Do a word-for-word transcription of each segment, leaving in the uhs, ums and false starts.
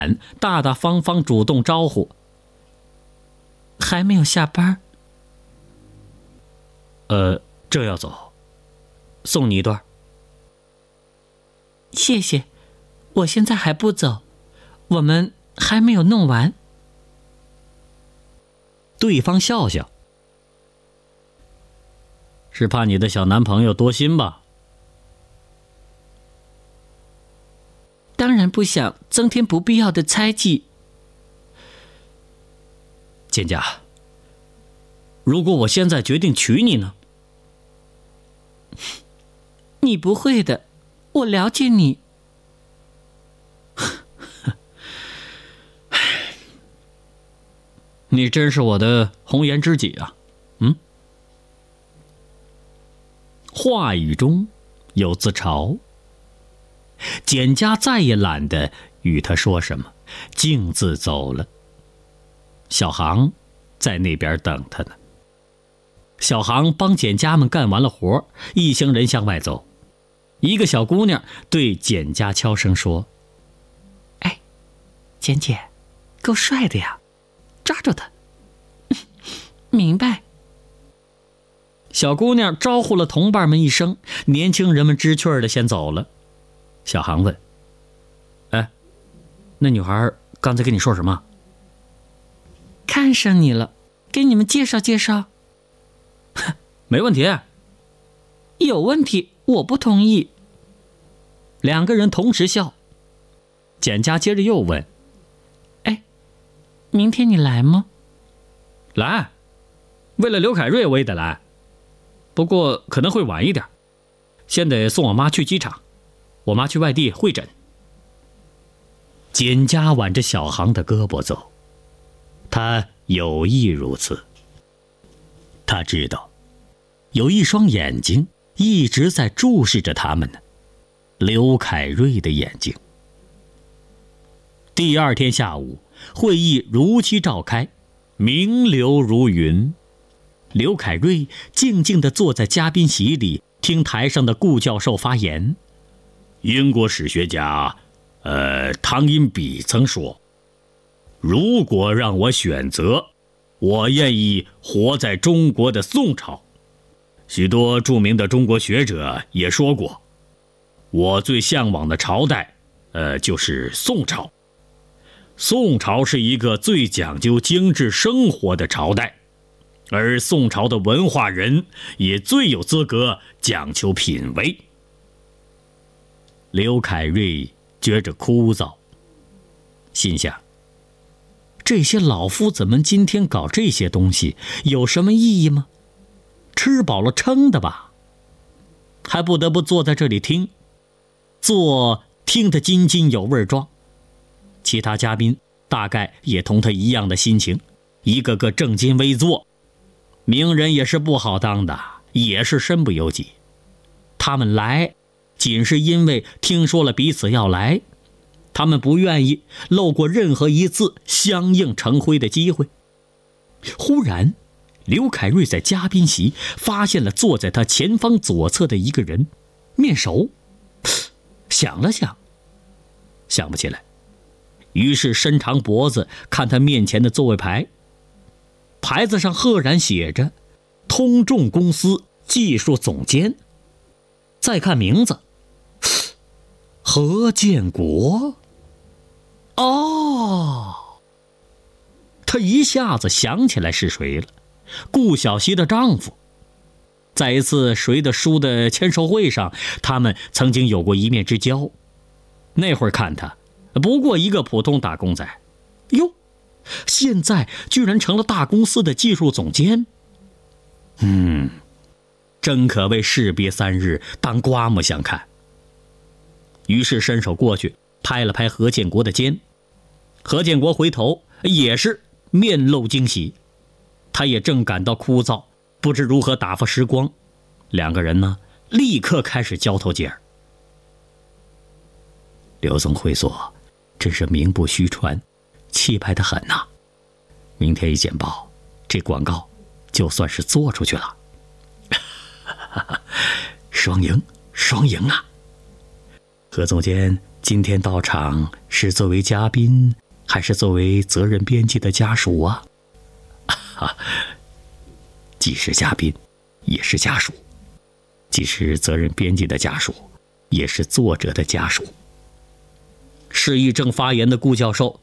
大大方方主动招呼：“还没有下班？”“呃，这要走，送你一段。”“谢谢，我现在还不走，我们还没有弄完。”对方笑笑：“是怕你的小男朋友多心吧？”“当然不想增添不必要的猜忌。”“蒹葭，如果我现在决定娶你呢？”“你不会的，我了解你。”“你真是我的红颜知己啊。”“嗯。”话语中有自嘲。蒹葭再也懒得与他说什么，径自走了。小航在那边等他呢。小航帮蒹葭们干完了活，一行人向外走。一个小姑娘对蒹葭悄声说：“哎，蒹姐，够帅的呀，抓住他。”“明白。”小姑娘招呼了同伴们一声，年轻人们知趣儿的先走了。小航问：“哎，那女孩刚才跟你说什么？”“看上你了，给你们介绍介绍。”“没问题。”“有问题，我不同意。”两个人同时笑。蒹葭接着又问：“哎，明天你来吗？”“来，为了刘凯瑞我也得来，不过可能会晚一点，先得送我妈去机场，我妈去外地会诊。”蒹葭挽着小航的胳膊走，他有意如此。他知道，有一双眼睛一直在注视着他们呢，刘凯瑞的眼睛。第二天下午，会议如期召开，名流如云。刘凯瑞静静地坐在嘉宾席里，听台上的顾教授发言。英国史学家，呃，汤因比曾说：“如果让我选择，我愿意活在中国的宋朝。”许多著名的中国学者也说过，我最向往的朝代，呃，就是宋朝。宋朝是一个最讲究精致生活的朝代，而宋朝的文化人也最有资格讲求品味。刘凯瑞觉着枯燥，心想：这些老夫子们今天搞这些东西有什么意义吗？吃饱了撑的吧，还不得不坐在这里听，坐听得津津有味状。其他嘉宾大概也同他一样的心情，一个个正襟危坐。名人也是不好当的，也是身不由己。他们来仅是因为听说了彼此要来，他们不愿意漏过任何一次相映成辉的机会。忽然刘凯瑞在嘉宾席发现了坐在他前方左侧的一个人，面熟，想了想，想不起来，于是伸长脖子看他面前的座位牌，牌子上赫然写着通众公司技术总监。再看名字，何建国。哦，他一下子想起来是谁了，顾小西的丈夫。在一次谁的书的签售会上，他们曾经有过一面之交。那会儿看他不过一个普通打工仔，哟，现在居然成了大公司的技术总监。嗯，真可谓士别三日，当刮目相看。于是伸手过去拍了拍何建国的肩，何建国回头也是面露惊喜，他也正感到枯燥，不知如何打发时光。两个人呢，立刻开始交头接耳。刘总会所真是名不虚传，气派得很呐、啊！明天一简报，这广告就算是做出去了。双赢，双赢啊！何总监今天到场是作为嘉宾，还是作为责任编辑的家属啊？啊，既是嘉宾，也是家属；既是责任编辑的家属，也是作者的家属。示意正发言的顾教授，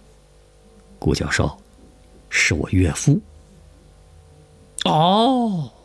顾教授是我岳父。哦，